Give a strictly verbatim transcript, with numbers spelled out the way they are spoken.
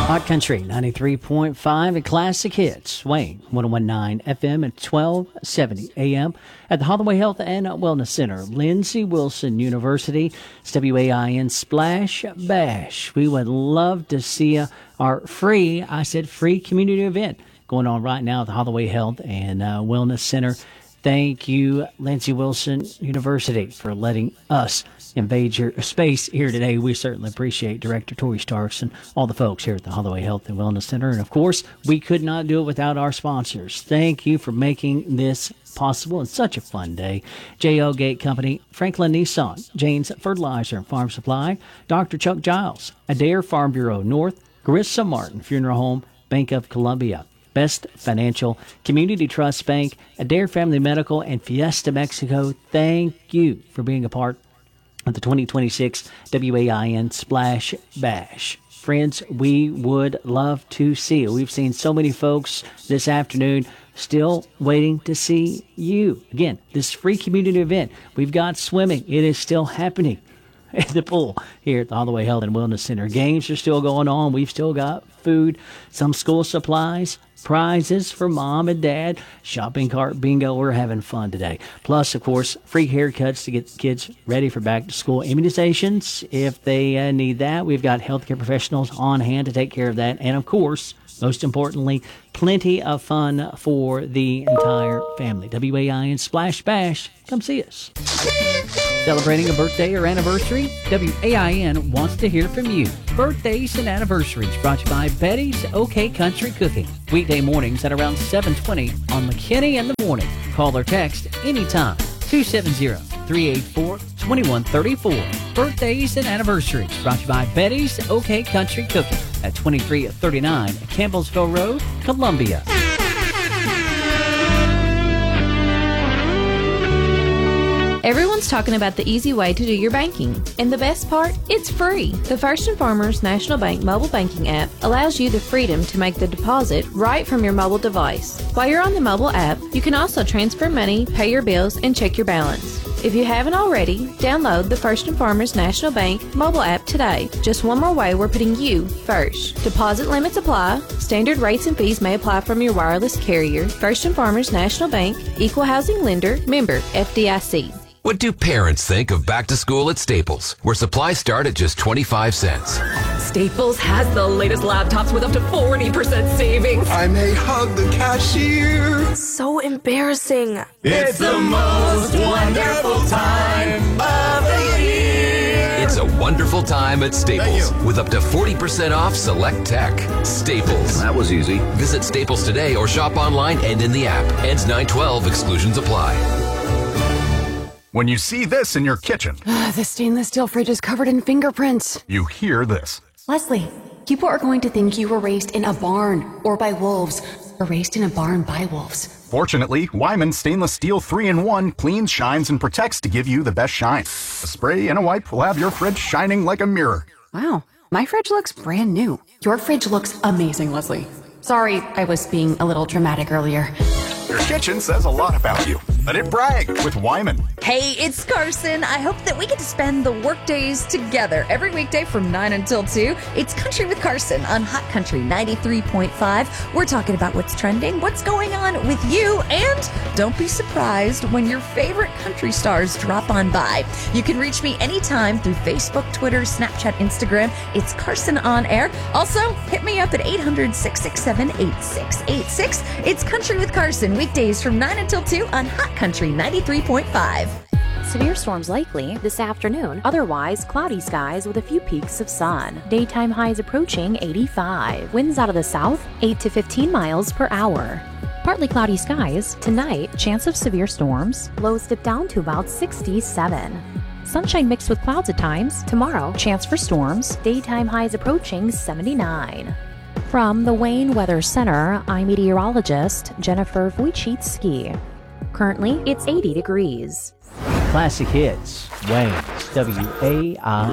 Hot Country ninety-three point five and Classic Hits. Wayne, ten nineteen F M and twelve seventy A M at the Holloway Health and Wellness Center, Lindsey Wilson University. It's W A I N Splash Bash. We would love to see uh, our free, I said free community event going on right now at the Holloway Health and uh, Wellness Center. Thank you, Lindsey Wilson University, for letting us invade your space here today. We certainly appreciate Director Tori Starks and all the folks here at the Holloway Health and Wellness Center. And, of course, we could not do it without our sponsors. Thank you for making this possible. It's such a fun day. J L Gate Company, Franklin Nissan, Jane's Fertilizer and Farm Supply, Doctor Chuck Giles, Adair Farm Bureau North, Carissa Martin Funeral Home, Bank of Columbia, Best Financial, Community Trust Bank, Adair Family Medical, and Fiesta Mexico. Thank you for being a part of the twenty twenty-six W A I N Splash Bash. Friends, we would love to see you. We've seen so many folks this afternoon still waiting to see you. Again, this free community event. We've got swimming. It is still happening at the pool here at the Holloway Health and Wellness Center. Games are still going on. We've still got food, some school supplies, prizes for mom and dad, shopping cart bingo. We're having fun today. Plus, of course, free haircuts to get kids ready for back to school, immunizations if they uh, need that. We've got healthcare professionals on hand to take care of that. And, of course, most importantly, plenty of fun for the entire family. W A I N Splash Bash. Come see us. Celebrating a birthday or anniversary? W A I N wants to hear from you. Birthdays and anniversaries brought to you by Betty's OK Country Cooking. Weekday mornings at around seven twenty on McKinney in the Morning. Call or text anytime. two seven zero, three eight four, two one three four. Birthdays and anniversaries brought to you by Betty's OK Country Cooking at twenty-three thirty-nine Campbellsville Road, Columbia. Everyone's talking about the easy way to do your banking. And the best part? It's free. The First and Farmers National Bank mobile banking app allows you the freedom to make the deposit right from your mobile device. While you're on the mobile app, you can also transfer money, pay your bills, and check your balance. If you haven't already, download the First and Farmers National Bank mobile app today. Just one more way we're putting you first. Deposit limits apply. Standard rates and fees may apply from your wireless carrier. First and Farmers National Bank, Equal Housing Lender, member F D I C. What do parents think of back to school at Staples, where supplies start at just twenty-five cents? Staples has the latest laptops with up to forty percent savings. I may hug the cashier. So embarrassing. It's the most wonderful time of the year. It's a wonderful time at Staples with up to forty percent off select tech. Staples. That was easy. Visit Staples today or shop online and in the app. Ends nine twelve. Exclusions apply. When you see this in your kitchen, uh, the stainless steel fridge is covered in fingerprints. You hear this. Leslie, people are going to think you were raised in a barn or by wolves, or raised in a barn by wolves. Fortunately, Wyman Stainless Steel three in one cleans, shines, and protects to give you the best shine. A spray and a wipe will have your fridge shining like a mirror. Wow, my fridge looks brand new. Your fridge looks amazing, Leslie. Sorry, I was being a little dramatic earlier. Your kitchen says a lot about you. Let it brag with Wyman. Hey, it's Carson. I hope that we get to spend the work days together every weekday from nine until two. It's Country with Carson on Hot Country ninety-three point five. We're talking about what's trending, what's going on with you, and don't be surprised when your favorite country stars drop on by. You can reach me anytime through Facebook, Twitter, Snapchat, Instagram. It's Carson on Air. Also, hit me up at eight hundred, six six seven, eight six eight six. It's Country with Carson, weekdays from nine until two on Hot Country ninety-three point five. Severe storms likely this afternoon. Otherwise, cloudy skies with a few peaks of sun. Daytime highs approaching eighty-five. Winds out of the south, eight to fifteen miles per hour. Partly cloudy skies. Tonight, chance of severe storms. Lows dip down to about sixty-seven. Sunshine mixed with clouds at times. Tomorrow, chance for storms. Daytime highs approaching seventy-nine. From the Wayne Weather Center, I'm meteorologist Jennifer Wojcicki. Currently, it's eighty degrees. Classic Hits, Wayne's W A I